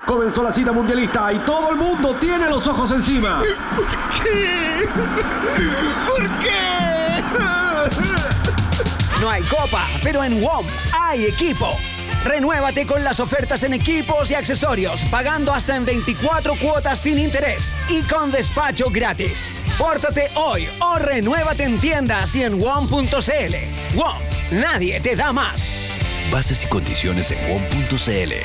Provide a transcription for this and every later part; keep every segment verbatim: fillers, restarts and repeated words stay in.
Comenzó la cita mundialista y todo el mundo tiene los ojos encima. ¿Por qué? ¿Por qué? No hay copa, pero en W O M hay equipo. Renuévate con las ofertas en equipos y accesorios, pagando hasta en veinticuatro cuotas sin interés y con despacho gratis. Pórtate hoy o renuévate en tiendas y en W O M punto c l. W O M, nadie te da más. Bases y condiciones en W O M punto c l.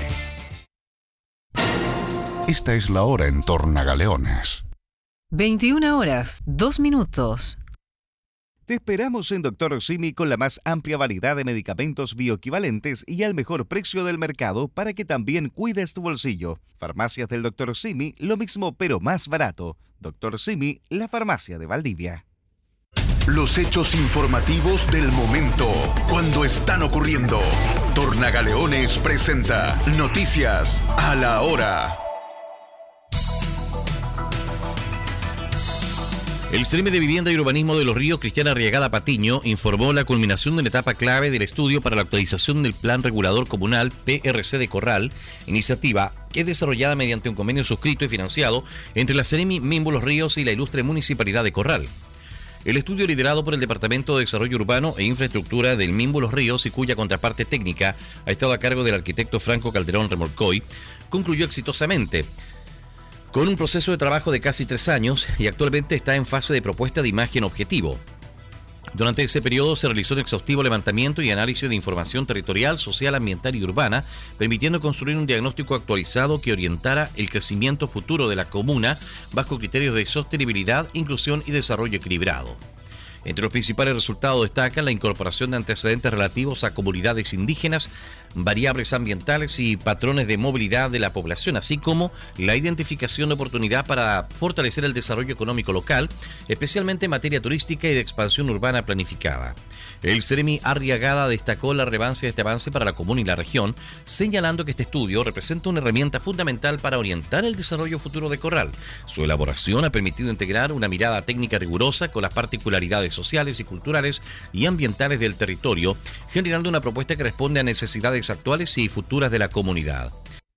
Esta es la hora en Tornagaleones. veintiuna horas, dos minutos. Te esperamos en Doctor Simi con la más amplia variedad de medicamentos bioequivalentes y al mejor precio del mercado para que también cuides tu bolsillo. Farmacias del Doctor Simi, lo mismo pero más barato. Doctor Simi, la farmacia de Valdivia. Los hechos informativos del momento, cuando están ocurriendo. Tornagaleones presenta Noticias a la Hora. El Ceremi de Vivienda y Urbanismo de Los Ríos, Cristiana Arriagada Patiño, informó la culminación de una etapa clave del estudio para la actualización del Plan Regulador Comunal P R C de Corral, iniciativa que es desarrollada mediante un convenio suscrito y financiado entre la Ceremi Mimbo Los Ríos y la ilustre Municipalidad de Corral. El estudio, liderado por el Departamento de Desarrollo Urbano e Infraestructura del Mimbo Los Ríos y cuya contraparte técnica ha estado a cargo del arquitecto Franco Calderón Remolcoy, concluyó exitosamente, con un proceso de trabajo de casi tres años y actualmente está en fase de propuesta de imagen objetivo. Durante ese periodo se realizó un exhaustivo levantamiento y análisis de información territorial, social, ambiental y urbana, permitiendo construir un diagnóstico actualizado que orientara el crecimiento futuro de la comuna bajo criterios de sostenibilidad, inclusión y desarrollo equilibrado. Entre los principales resultados destacan la incorporación de antecedentes relativos a comunidades indígenas, variables ambientales y patrones de movilidad de la población, así como la identificación de oportunidad para fortalecer el desarrollo económico local, especialmente en materia turística y de expansión urbana planificada. El Ceremi Arriagada destacó la relevancia de este avance para la comuna y la región, señalando que este estudio representa una herramienta fundamental para orientar el desarrollo futuro de Corral. Su elaboración ha permitido integrar una mirada técnica rigurosa con las particularidades sociales y culturales y ambientales del territorio, generando una propuesta que responde a necesidades actuales y futuras de la comunidad.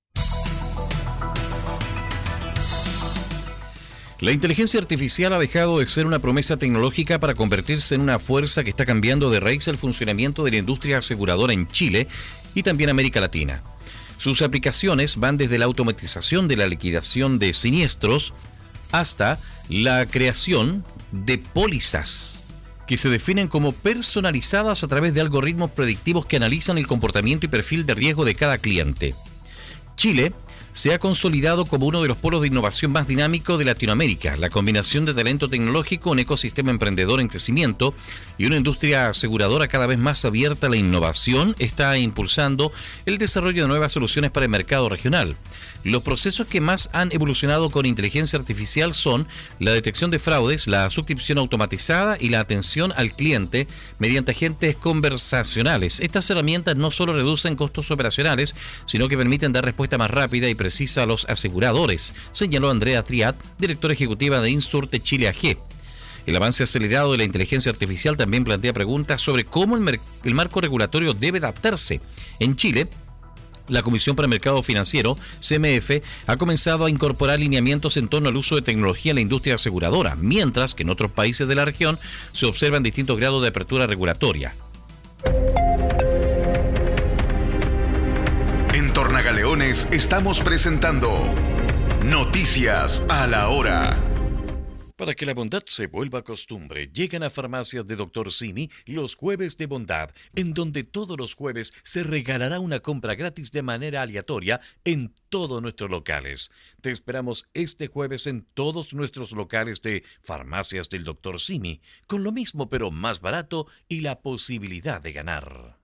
La inteligencia artificial ha dejado de ser una promesa tecnológica para convertirse en una fuerza que está cambiando de raíz el funcionamiento de la industria aseguradora en Chile y también América Latina. Sus aplicaciones van desde la automatización de la liquidación de siniestros hasta la creación de pólizas que se definen como personalizadas a través de algoritmos predictivos que analizan el comportamiento y perfil de riesgo de cada cliente. Chile se ha consolidado como uno de los polos de innovación más dinámicos de Latinoamérica. La combinación de talento tecnológico, un ecosistema emprendedor en crecimiento y una industria aseguradora cada vez más abierta a la innovación está impulsando el desarrollo de nuevas soluciones para el mercado regional. Los procesos que más han evolucionado con inteligencia artificial son la detección de fraudes, la suscripción automatizada y la atención al cliente mediante agentes conversacionales. Estas herramientas no solo reducen costos operacionales, sino que permiten dar respuesta más rápida y precisa a los aseguradores, señaló Andrea Triat, directora ejecutiva de Insurte Chile A G. El avance acelerado de la inteligencia artificial también plantea preguntas sobre cómo el, mer- el marco regulatorio debe adaptarse. En Chile, la Comisión para el Mercado Financiero, C M F, ha comenzado a incorporar lineamientos en torno al uso de tecnología en la industria aseguradora, mientras que en otros países de la región se observan distintos grados de apertura regulatoria. En Tornagaleones estamos presentando Noticias a la Hora. Para que la bondad se vuelva costumbre, llegan a Farmacias de Doctor Simi los Jueves de Bondad, en donde todos los jueves se regalará una compra gratis de manera aleatoria en todos nuestros locales. Te esperamos este jueves en todos nuestros locales de Farmacias del Doctor Simi, con lo mismo pero más barato y la posibilidad de ganar.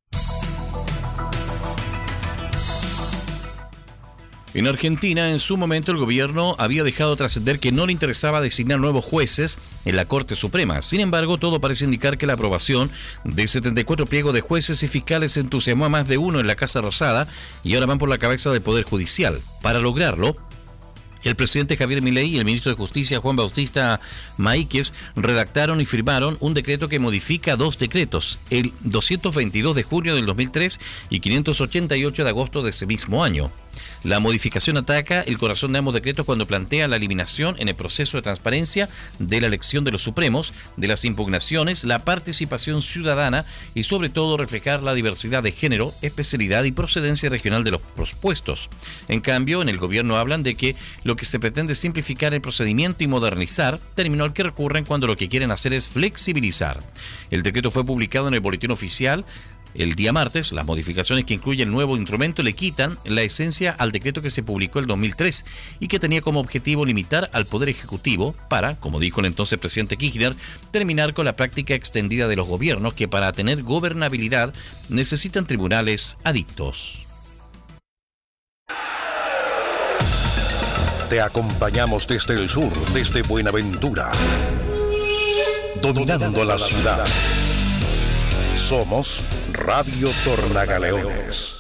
En Argentina, en su momento, el gobierno había dejado trascender que no le interesaba designar nuevos jueces en la Corte Suprema. Sin embargo, todo parece indicar que la aprobación de setenta y cuatro pliegos de jueces y fiscales entusiasmó a más de uno en la Casa Rosada y ahora van por la cabeza del Poder Judicial. Para lograrlo, el presidente Javier Milei y el ministro de Justicia Juan Bautista Maíquez redactaron y firmaron un decreto que modifica dos decretos, el doscientos veintidós de junio del dos mil tres y quinientos ochenta y ocho de agosto de ese mismo año. La modificación ataca el corazón de ambos decretos cuando plantea la eliminación en el proceso de transparencia de la elección de los supremos, de las impugnaciones, la participación ciudadana y sobre todo reflejar la diversidad de género, especialidad y procedencia regional de los propuestos. En cambio, en el gobierno hablan de que lo que se pretende es simplificar el procedimiento y modernizar, término al que recurren cuando lo que quieren hacer es flexibilizar. El decreto fue publicado en el Boletín Oficial el día martes. Las modificaciones que incluye el nuevo instrumento le quitan la esencia al decreto que se publicó el dos mil tres y que tenía como objetivo limitar al Poder Ejecutivo para, como dijo el entonces presidente Kirchner, terminar con la práctica extendida de los gobiernos que para tener gobernabilidad necesitan tribunales adictos. Te acompañamos desde el sur, desde Buenaventura, dominando la ciudad. Somos Radio Tornagaleones.